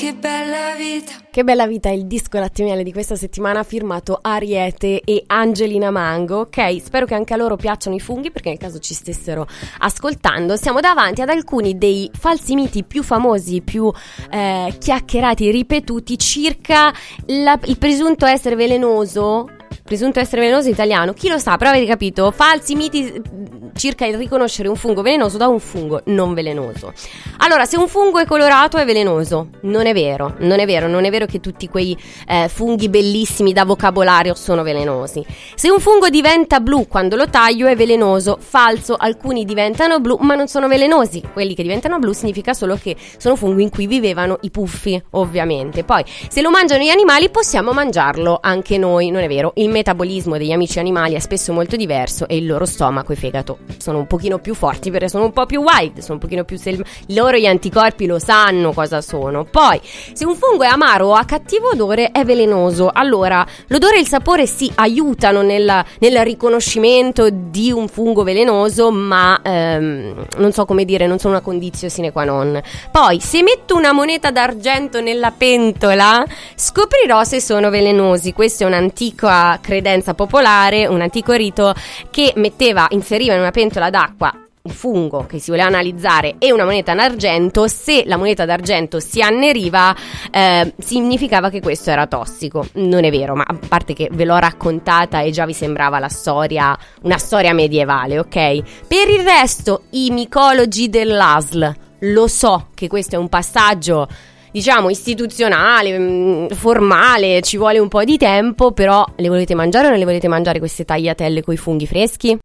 che bella vita. Che bella vita è il disco latte miele di questa settimana, firmato Ariete e Angelina Mango. Ok, spero che anche a loro piacciono i funghi, perché nel caso ci stessero ascoltando. Siamo davanti ad alcuni dei falsi miti più famosi, più chiacchierati e ripetuti circa il presunto essere velenoso italiano. Chi lo sa, però avete capito? Falsi miti circa il riconoscere un fungo velenoso da un fungo non velenoso. Allora, se un fungo è colorato è velenoso. Non è vero che tutti quei funghi bellissimi da vocabolario sono velenosi. Se un fungo diventa blu quando lo taglio è velenoso. Falso, alcuni diventano blu ma non sono velenosi. Quelli che diventano blu significa solo che sono funghi in cui vivevano i puffi, ovviamente. Poi, se lo mangiano gli animali possiamo mangiarlo anche noi. Non è vero, il metabolismo degli amici animali è spesso molto diverso e il loro stomaco e fegato sono un pochino più forti perché sono un po' più wild, sono un pochino più loro gli anticorpi lo sanno cosa sono. Poi, se un fungo è amaro o ha cattivo odore è velenoso. Allora, l'odore e il sapore si aiutano nel riconoscimento di un fungo velenoso, ma non so come dire, non sono una condizione sine qua non. Poi, se metto una moneta d'argento nella pentola scoprirò se sono velenosi. Questa è un'antica credenza popolare, un antico rito che inseriva in una pentola d'acqua un fungo che si voleva analizzare e una moneta d'argento. Se la moneta d'argento si anneriva significava che questo era tossico. Non è vero, ma a parte che ve l'ho raccontata e già vi sembrava una storia medievale, ok? Per il resto, i micologi dell'ASL, lo so che questo è un passaggio diciamo istituzionale, formale, ci vuole un po' di tempo, però le volete mangiare o non le volete mangiare queste tagliatelle coi funghi freschi?